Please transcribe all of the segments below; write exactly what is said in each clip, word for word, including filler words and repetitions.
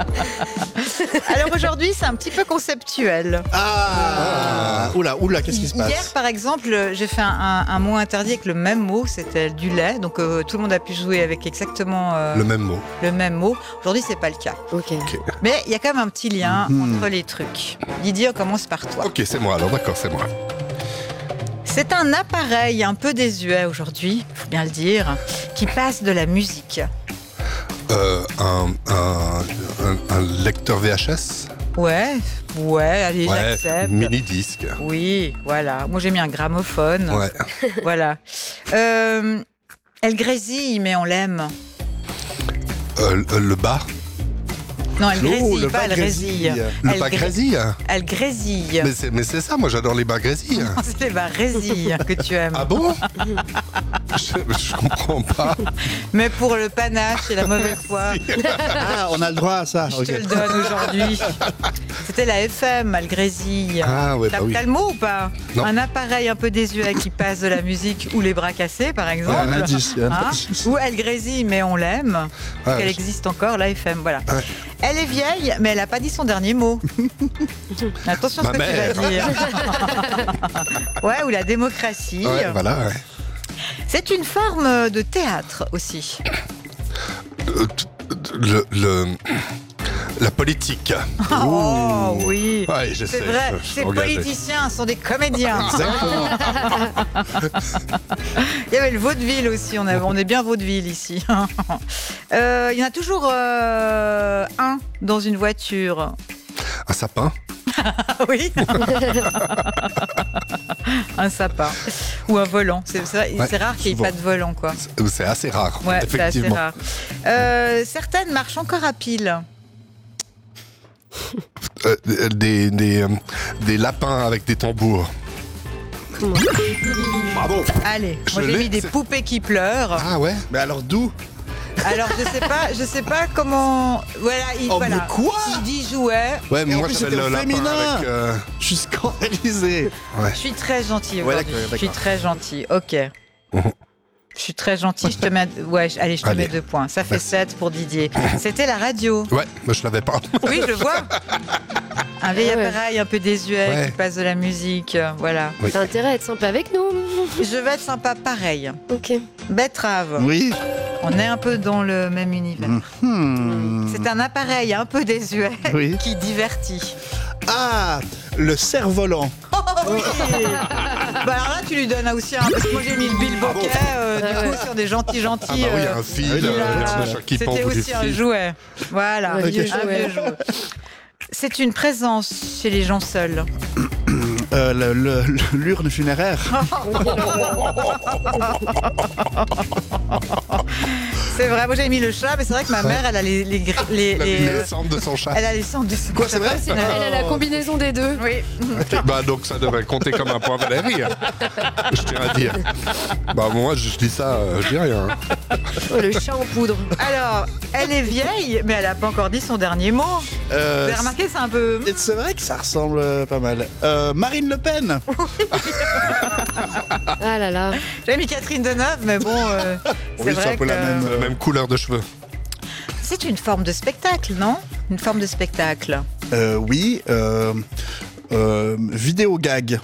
Alors aujourd'hui, c'est un petit peu conceptuel. Ah, ah. Oula, oula, qu'est-ce qui se passe? Hier, par exemple, j'ai fait un, un, un mot interdit avec le même mot, c'était du lait. Donc euh, tout le monde a pu jouer avec exactement euh, le même mot. Le même mot. Aujourd'hui, c'est pas le cas. Okay. Okay. Mais il y a quand même un petit lien mmh. entre les trucs. Didier, on commence par toi. Ok, c'est moi alors, d'accord, c'est moi. C'est un appareil un peu désuet aujourd'hui, faut bien le dire, qui passe de la musique. Euh, un, un, un, un lecteur V H S. Ouais, ouais, allez, ouais, j'accepte. Mini-disque. Oui, voilà. Moi, j'ai mis un gramophone. Ouais. Voilà. Euh, elle grésille, mais on l'aime. Euh, le, le bas. Non, elle grésille, oh, le pas elle résille. Le elle bas grésille. Elle grésille. Mais c'est, mais c'est ça, moi j'adore les bas grésilles. Non, c'est les bas résilles que tu aimes. Ah bon? je, je comprends pas. Mais pour le panache et la mauvaise foi. Ah, on a le droit à ça. Je okay. te le donne aujourd'hui. C'était la F M, elle grésille. Ah ouais, T'as, bah oui. t'as le mot ou pas? Non. Un appareil un peu désuet qui passe de la musique ou les bras cassés, par exemple. Ouais, un indice, un hein indice. Ou elle grésille, mais on l'aime. Parce Ouais, qu'elle je... existe encore, la F M. Voilà. Ouais. Elle est vieille, mais elle n'a pas dit son dernier mot. Attention à ce Ma que mère. tu vas dire. Ouais, ou la démocratie. Ouais, voilà, ouais. C'est une forme de théâtre aussi. Euh, le, le, la politique. Oh Ouh. oui, Ouais, je c'est sais, vrai. je- je Ces suis engagé. politiciens sont des comédiens. Exactement. Il y avait le vaudeville aussi, on, a, on est bien vaudeville ici. Euh, il y en a toujours euh, un dans une voiture. Un sapin. Ah oui. Un sapin. Ou un volant. C'est, c'est, Ouais, c'est rare qu'il n'y ait souvent. pas de volant, quoi. C'est, c'est assez rare, Ouais, c'est assez effectivement. rare. Euh, certaines marchent encore à pile. Euh, des, des, euh, des lapins avec des tambours. Bravo. Allez, Je moi j'ai l'ai, mis des c'est- poupées qui pleurent. Ah ouais? Mais alors d'où? Alors je sais pas, je sais pas comment. Voilà, il, Oh, voilà. mais quoi? Il dit jouet. Ouais, mais Et en moi plus, j'avais c'était le au lapin féminin. avec... euh, Je suis scandalisé. Je suis très gentille Ouais, aujourd'hui. d'accord, Je suis d'accord. très gentille. Ok. Mhm. Je suis très gentille. Je te mets. Ouais, je- allez, je te Allez. mets deux points. Ça fait Merci. sept pour Didier. C'était la radio. Ouais, mais je l'avais pas. Oui, je le vois. Un vieil Ouais. appareil un peu désuet Ouais. qui passe de la musique. euh, Voilà. Oui. T'as intérêt à être sympa avec nous. Je vais être sympa pareil. Ok. Betterave. Oui. On est un peu dans le même univers. Hmm. C'est un appareil un peu désuet Oui. qui divertit. Ah, le cerf-volant. Oh oui. Bah alors là, tu lui donnes aussi un. Parce que moi, j'ai mis le Bill Bokeh, euh, Ah du ouais. coup, sur des gentils Ah gentils. bah oui, il y euh, a un fil, Ah oui, euh, là, il y a un là, machin qui pend C'était au bout du aussi un fil. jouet. Voilà. Un vieux Un jouet. vieux jouet. C'est une présence chez les gens seuls. Euh, le- le- le- l'urne funéraire. C'est vrai, moi j'avais mis le chat, mais c'est vrai que ma mère, elle a les, les, gr- les, La les, euh, naissance de son chat. elle a les cendres de son Quoi, c'est vrai? C'est- Elle a la combinaison des deux. Oui. Bah donc ça devrait compter comme un point Valérie. Je tiens à dire. Bah moi je dis ça, euh, je dis rien. Oh, le chat en poudre. Alors, elle est vieille, mais elle n'a pas encore dit son dernier mot. Vous Euh, avez remarqué, c'est un peu. c'est c'est vrai que ça ressemble euh, pas mal. Euh, Marine Le Pen. Ah là là. J'avais mis Catherine Deneuve, mais bon, euh, c'est Oui, c'est vrai un peu que la même. Euh, Même couleur de cheveux. c'est une forme de spectacle, non? Une forme de spectacle. Euh, oui. Euh, euh, vidéo gag.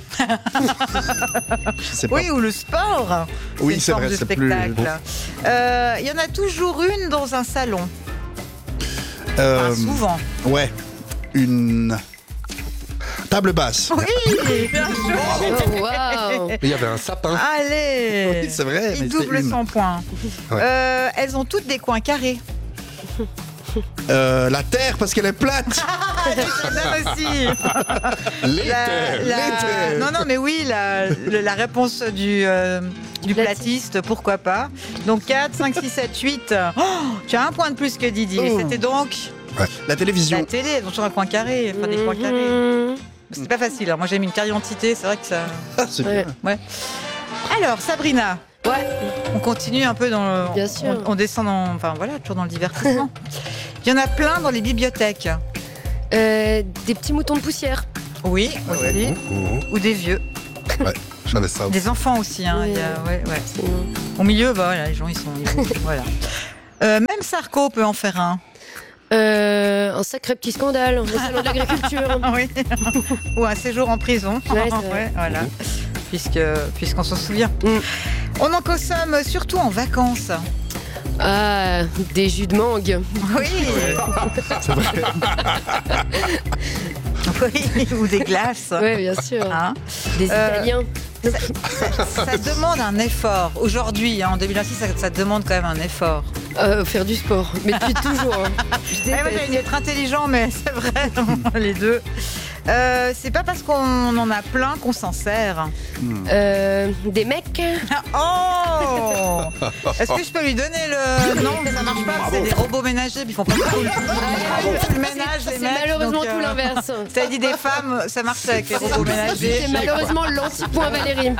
Je sais pas. Oui, ou le sport. Oui, une c'est forme vrai, de c'est plus- spectacle. Euh, Il y en a toujours une dans un salon. Euh, Enfin, souvent. ouais. Une table basse. Oui, bien joué. Oh, waouh. Il y avait un sapin. Allez. Oui, c'est vrai, Il mais double c'est une. son point. Ouais. Euh, elles ont toutes des coins carrés. Euh, la terre parce qu'elle est plate. Ah, je l'ai aussi. Les La- terres. la- Les terres. Non, non, mais oui, la, le- la réponse du, euh, du platiste, pourquoi pas. Donc quatre, cinq, six, sept, huit. Oh, tu as un point de plus que Didier. Oh. C'était donc La la télévision. télé. Elles ont toujours un coin carré, enfin des coins carrés. Mhm. C'était pas facile. hein. Moi, j'ai mis une carte d'identité. C'est vrai que ça. Ah, c'est Ouais. bien. Alors, Sabrina. Ouais. On continue un peu dans le. Bien on- sûr. On, descend dans. Enfin voilà, toujours dans le divertissement. Il y en a plein dans les bibliothèques. Euh, des petits moutons de poussière. Oui, Ah ouais. aussi. Mmh. Ou des vieux. Ouais, j'avais ça aussi. Des enfants aussi. Hein. Oui. Il y a- ouais, ouais. C'est- Au milieu, bah, voilà, les gens, ils sont. ils- voilà. Euh, même Sarko peut en faire un. Euh, un sacré petit scandale au salon de l'agriculture. Oui. Ou un séjour en prison. Ouais, c'est vrai. Ouais, voilà. Puisque, puisqu'on s'en souvient. Mm. On en consomme surtout en vacances. Ah, des jus de mangue. Oui. C'est vrai. Oui, ou des glaces. Oui, bien sûr. Hein. Des Euh, Italiens. Ça demande un effort. Aujourd'hui, hein, en deux mille vingt-six, ça, ça demande quand même un effort. Euh, faire du sport. Mais depuis toujours. Hein. Je Ouais, moi, déteste. j'allais dire être intelligent, mais c'est vrai, les deux. Euh, c'est pas parce qu'on en a plein qu'on s'en sert. Euh, des mecs. Oh Est-ce que je peux lui donner le... Non, ça marche pas, c'est des robots ménagers, puis ils font pas tout le, tout le ménage, les C'est mecs. malheureusement donc, tout euh, l'inverse. T'as dit des femmes, ça marche avec les robots ménagers. C'est malheureusement l'anti-point Valérie.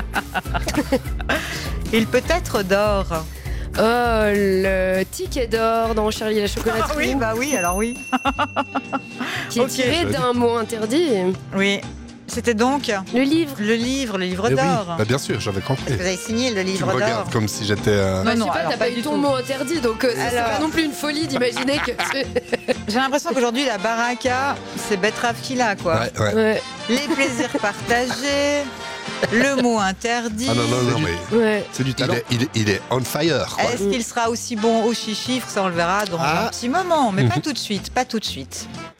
Il peut être d'or. Oh, le ticket d'or dans Charlie et la Ah chocolaterie, oui, bah oui, alors oui. qui est ok. tiré d'un mot interdit. Oui. C'était donc Le livre. le livre, le livre Eh oui, d'or. bah, bien sûr, j'avais compris. Vous avez signé le Tu livre me d'or. regardes comme si j'étais. euh, Bah, non, je sais pas, alors t'as pas pas du eu ton tout. mot interdit, donc euh, c'est Alors- pas non plus une folie d'imaginer que c'est... J'ai l'impression qu'aujourd'hui, la baraka, c'est Betrave qui l'a, quoi. Ouais, ouais. Ouais, Les plaisirs partagés, le mot interdit. Ah non, non, non, mais. ouais. C'est du Il talent. est, il, est, il est on fire, quoi. Est-ce qu'il sera aussi bon au chiffre? Ça, on le verra dans Ah. un petit moment, mais pas Mhm. tout de suite, pas tout de suite.